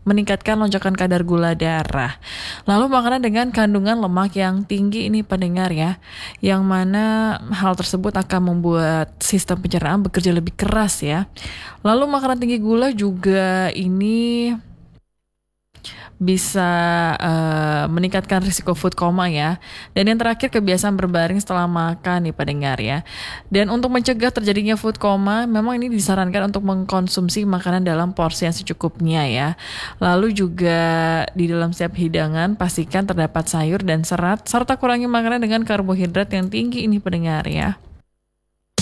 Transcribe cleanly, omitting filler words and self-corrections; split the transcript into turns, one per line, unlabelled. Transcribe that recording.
meningkatkan lonjakan kadar gula darah. Lalu makanan dengan kandungan lemak yang tinggi ini pendengar ya, yang mana hal tersebut akan membuat sistem pencernaan bekerja lebih keras ya. Lalu makanan tinggi gula juga ini bisa meningkatkan risiko food coma ya. Dan yang terakhir kebiasaan berbaring setelah makan nih pendengar ya. Dan untuk mencegah terjadinya food coma, memang ini disarankan untuk mengkonsumsi makanan dalam porsi yang secukupnya ya. Lalu juga di dalam setiap hidangan pastikan terdapat sayur dan serat serta kurangi makanan dengan karbohidrat yang tinggi ini pendengar ya.